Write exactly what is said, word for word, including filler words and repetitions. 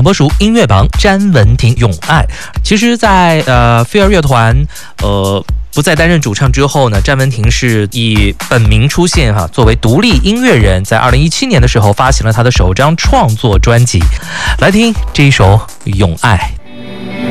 播署音乐榜，詹雯婷《咏爱》。其实在，在呃飞儿乐团呃不再担任主唱之后呢，詹雯婷是以本名出现哈，作为独立音乐人，在二零一七年的时候发行了他的首张创作专辑。来听这一首《咏爱》。